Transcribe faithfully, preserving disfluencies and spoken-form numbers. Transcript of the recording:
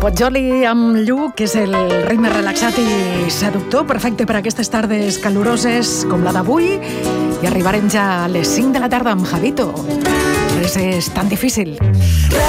Poggioli amb Lluc, que és el ritme relaxat i seductor, perfecte per a aquestes tardes caloroses com la d'avui. I arribarem ja a les cinc de la tarda amb Javito. Res és tan difícil.